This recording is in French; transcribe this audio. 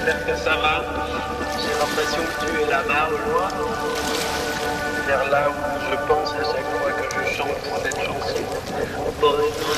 j'espère que ça va. J'ai l'impression que tu es là-bas au loin, vers là où je pense à chaque fois que je chante cette chanson. Bonne